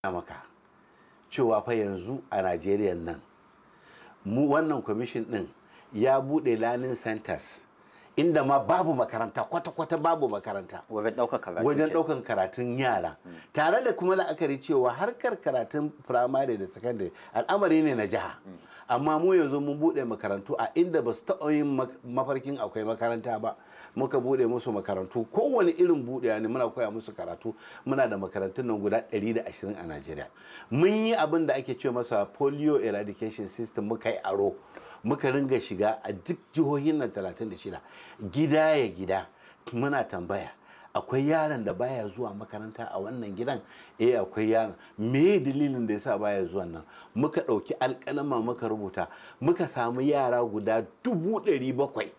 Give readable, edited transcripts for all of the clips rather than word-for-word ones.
maka cewa fa yanzu a Najeriya nan mu wannan kwamishin din ya bude learning centers inda ma babu makaranta kwata-kwata babu makaranta wajen ɗaukan karatun yara tare da kuma la'akari cewa harkar karatun firamare da sakandare al'amari ne na jiha amma mu yanzu mun buɗe makarantu a inda ba su taɓa yin mafarkin akwai makaranta ba muka buɗe musu makarantu kowane irin buɗewa ne muna koya musu karatu muna da makarantun nan guda 120 a Najeriya mun yi abin da ake ce masa polio eradication system muka yi aro muka ringa shiga a duk jihohin nan 36 gida ya gida muna tambaya akwai yaron da baya zuwa makaranta a wannan gidan akwai yaron me dalilin da yasa baya zuwa nan muka ɗauki alƙalama muka rubuta muka samu yara guda 700,000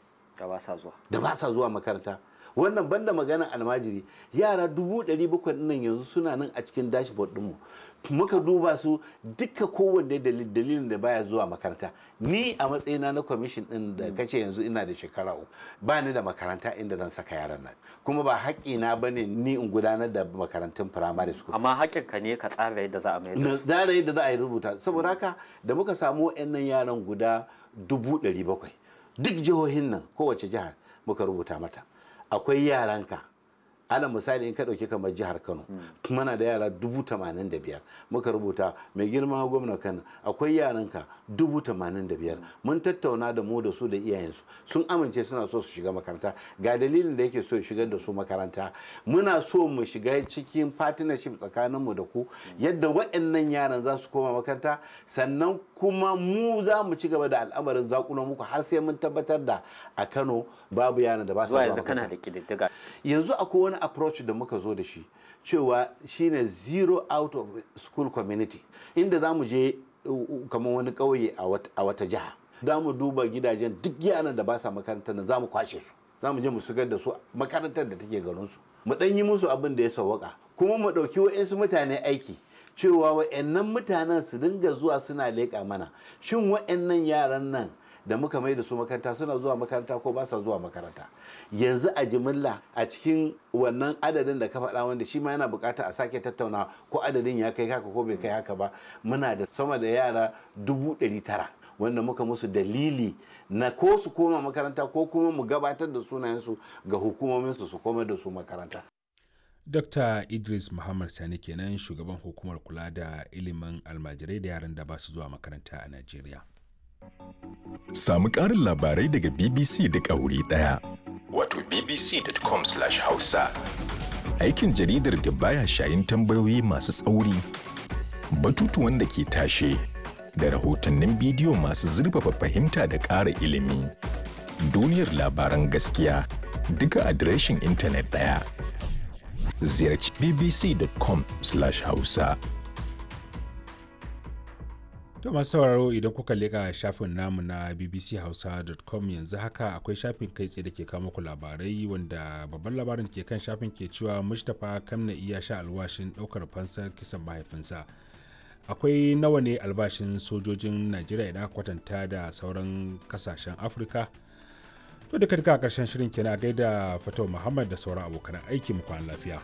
da ba sa zuwa makaranta wannan banda maganar almajiri yara 700,000 nan yanzu suna nan a cikin dashboard ɗinmu muka duba su duka kowanne dalilin da baya zuwa makaranta ni a matsayina na kwamishin ɗin da kace yanzu ina da shekara 3 ba ni da makaranta inda zan saka yaran nan kuma ba haƙƙina ba ne ni in gudanar da makarantun primary school amma haƙƙinka ne ka tsara yadda za a mai da su tsara yadda za a yi rubuta saboda haka da muka samu waɗannan yaran guda 700,000 duk jihohin nan kowace jihar muka rubuta mata akwai yaranka ana misali in ka ɗauki kamar jihar Kano muna da yara 85,000 muka rubuta mai girma gwamna Kano akwai yaranka 85,000 mun tattauna da mu da su da iyayensu sun amince suna so su shiga makaranta ga dalilin da yake so ya shigar da su makaranta muna so mu shiga cikin partnership tsakaninmu da ku yadda waɗannan yaran za su koma makaranta sannan kuma mu za mu ci gaba da al'amarin zakulo muku har sai mun tabbatar da a Kano babu yaran da ba su zuwa yanzu kana da kididdiga yanzu akwai wani approach da muka zo da shi cewa shine zero out of school community inda za mu je kamar wani ƙauye a wata jiha za mu duba gidajen duk yaran da ba sa makarantar nan za mu kwashe su za mu je mu shigar da su makarantar da take garinsu mu ɗan yi musu abin da ya sawwaka kuma mu ɗauki wa'insu mutane aiki cewa wa'annan mutanen su dinga zuwa suna leƙa mana shin wa'annan yaran nan da muka mai da su makaranta suna zuwa makaranta ko ba sa zuwa makaranta yanzu a jimilla a cikin wannan adadin da ka faɗa wanda shi ma yana bukata a sake tattauna ko adadin ya kai haka ko bai kai haka ba muna da sama da yara 900,000 wanda muka musu dalili na ko su koma makaranta ko kuma mu gabatar da sunayensu ga hukumominsu su koma da su makaranta. Dr. Idris Muhammad Sani kenan shugaban hukumar kula da ilimin almajirai da yaran da ba su zuwa makaranta a Najeriya. Samu ƙarin labarai daga BBC da wuri ɗaya. Wato bbc.com/hausa. Aikin jaridar da baya shayin tambayoyi masu tsauri, batutuwan da ke tashe, da rahotannin bidiyo masu zurfafa fahimta da ƙara ilimi. Duniyar labaran gaskiya duka adireshin intanet ɗaya. Ziyarci bbc.com/hausa. To masu sauraro idan kuka leka shafin namu na bbchausa.com yanzu haka akwai shafin kai tsaye da ke kawo muku labarai wanda babban labarin ke kan shafin ke cewa Mustapha Kamna iya sha alwashin ɗaukar fansar kisan mahaifinsa. Akwai nawa ne albashin sojojin Najeriya idan aka kwatanta da sauran kasashen Afirka? To da duka a ƙarshen shirin kenan gaida Fatau Muhammad da sauran abokan aiki mu kwana lafiya.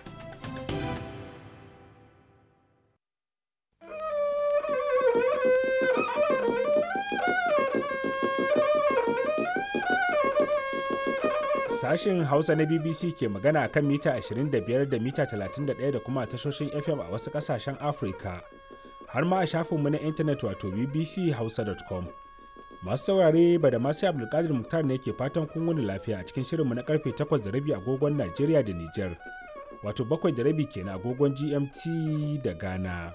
Sashen Hausa na BBC ke magana akan mita 25 da mita 31 da kuma tashoshin FM a wasu kasashen Afirka. Har ma a shafinmu na intanet wato bbchausa.com. Masu saurare ba da masu Abdulkadir Muktar ne ke fatan kun wani lafiya a cikin shirinmu na karfe 8:30 agogon Najeriya da Nijar. Wato 7:30 kenan agogon GMT da Ghana.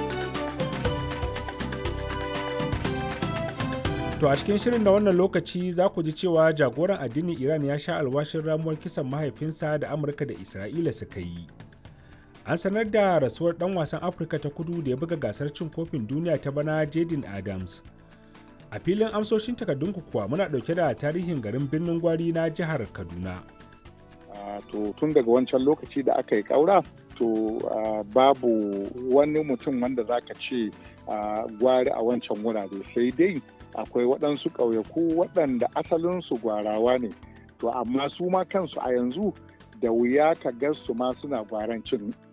To a cikin shirin na wannan lokaci za ku ji cewa jagoran addinin Iran ya sha alwashin ramuwar kisan mahaifinsa da Amurka da Isra'ila suka yi. An sanar da rasuwar ɗan wasan Afirka ta Kudu da ya buga gasar cin kofin duniya ta bana Jaden Adams. A filin amsoshin takardunku kuwa muna ɗauke da tarihin garin Birnin Gwari na jihar Kaduna. To tun daga wancan lokaci da aka yi ƙaura to babu wani mutum wanda za ka ce gwari a wancan wurare sai dai akwai waɗansu ƙauyaku waɗanda asalinsu gwarawa ne to amma su ma kansu a yanzu da wuya ka ga su ma suna gwaran cin